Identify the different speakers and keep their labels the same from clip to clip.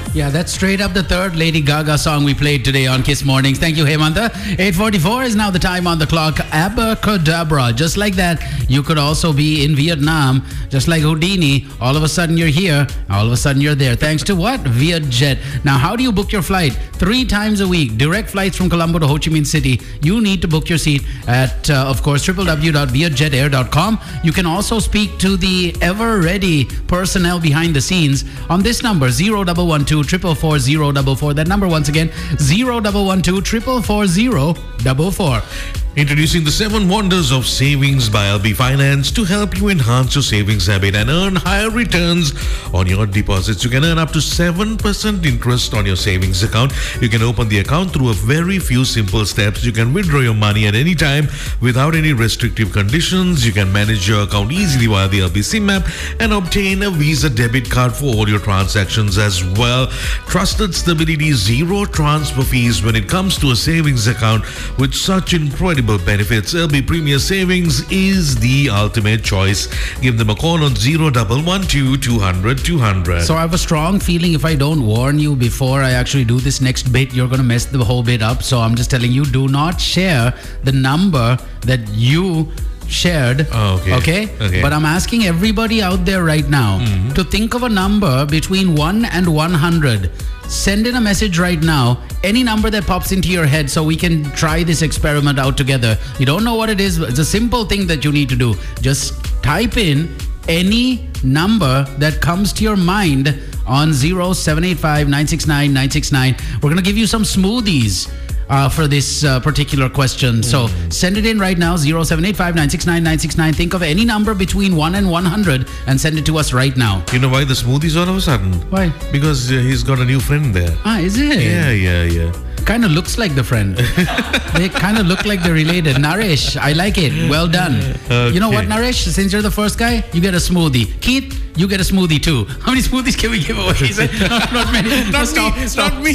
Speaker 1: Yeah, that's straight up the third Lady Gaga song we played today on Kiss Mornings. Thank you, Hemanta. 8:44 is now the time on the clock. Abracadabra. Just like that, you could also be in Vietnam, just like Houdini. All of a sudden you're here, all of a sudden you're there. Thanks to what? Vietjet. Now, how do you book your flight? 3 times a week. Direct flights from Colombo to Ho Chi Minh City. You need to book your seat at, of course, www.vietjetair.com. You can also speak to the ever-ready personnel behind the scenes on this number, 0112 444 044. That number once again, 0112 444 044.
Speaker 2: Introducing the 7 wonders of savings by LB Finance to help you enhance your savings habit and earn higher returns on your deposits. You can earn up to 7% interest on your savings account. You can open the account through a very few simple steps. You can withdraw your money at any time without any restrictive conditions. You can manage your account easily via the LB SIM app and obtain a Visa debit card for all your transactions as well. Trusted stability, zero transfer fees when it comes to a savings account with such incredible benefits. LB Premier Savings is the ultimate choice. Give them a call on 0112 200 200.
Speaker 1: So I have a strong feeling if I don't warn you before I actually do this next bit, you're going to mess the whole bit up. So I'm just telling you, do not share the number that you shared.
Speaker 2: Oh, okay.
Speaker 1: But I'm asking everybody out there right now to think of a number between 1 and 100. Send in a message right now, any number that pops into your head, so we can try this experiment out together. You don't know what it is, it's a simple thing that you need to do. Just type in any number that comes to your mind on 0785 969 969. We're going to give you some smoothies for this particular question. So send it in right now, 0785 969 969. Think of any number between 1 and 100 and send it to us right now.
Speaker 2: You know why the smoothies all of a sudden?
Speaker 1: Why?
Speaker 2: Because he's got a new friend there.
Speaker 1: Is it?
Speaker 2: Yeah.
Speaker 1: Kind of looks like the friend. They kind of look like they're related. Naresh, I like it. Well done.
Speaker 2: Okay.
Speaker 1: You know what, Naresh? Since you're the first guy, you get a smoothie. Keith, you get a smoothie too. How many smoothies can we give away? He said, not many. Stop me.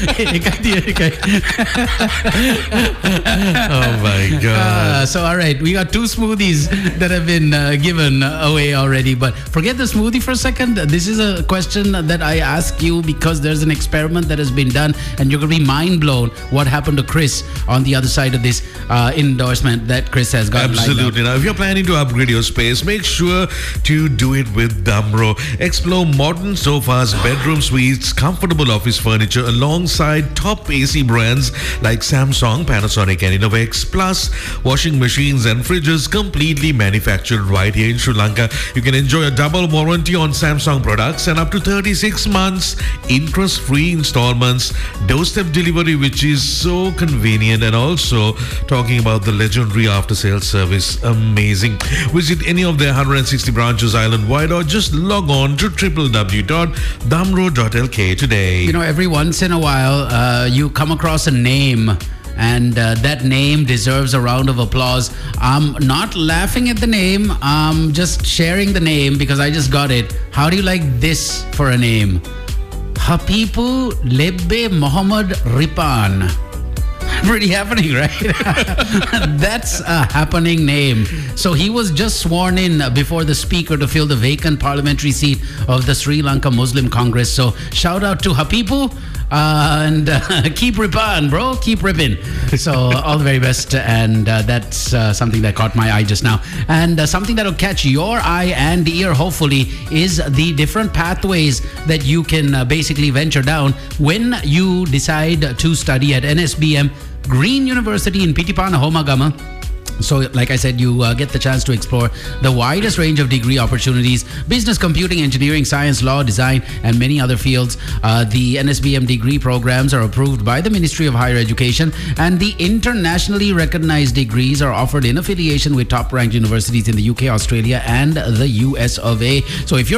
Speaker 2: Oh my God.
Speaker 1: So, all right. We got 2 smoothies that have been given away already. But forget the smoothie for a second. This is a question that I ask you because there's an experiment that has been done and you're going to be mind blown what happened to Chris on the other side of this endorsement that Chris has got.
Speaker 2: Absolutely. Now, if you're planning to upgrade your space, make sure to do it with Damro. Explore modern sofas, bedroom suites, comfortable office furniture alongside top AC brands like Samsung, Panasonic and Innovex, plus washing machines and fridges completely manufactured right here in Sri Lanka. You can enjoy a double warranty on Samsung products and up to 36 months interest-free installments, doorstep delivery, which is so convenient, and also talking about the legendary after-sales service. Amazing. Visit any of their 160 branches island-wide or just log on to www.damro.lk today.
Speaker 1: You know, every once in a while, you come across a name and that name deserves a round of applause. I'm not laughing at the name. I'm just sharing the name because I just got it. How do you like this for a name? Hapipu Lebbe Mohammed Ripan. Pretty happening, right? That's a happening name. So he was just sworn in before the speaker to fill the vacant parliamentary seat of the Sri Lanka Muslim Congress. So shout out to Hapipu and keep ripping, bro. Keep ripping. So all the very best. And that's something that caught my eye just now. And something that'll catch your eye and ear, hopefully, is the different pathways that you can basically venture down when you decide to study at NSBM Green University in Pitipana, Homagama. So, like I said, you get the chance to explore the widest range of degree opportunities: business, computing, engineering, science, law, design, and many other fields. The NSBM degree programs are approved by the Ministry of Higher Education, and the internationally recognized degrees are offered in affiliation with top-ranked universities in the UK, Australia, and the US of A. So, if you're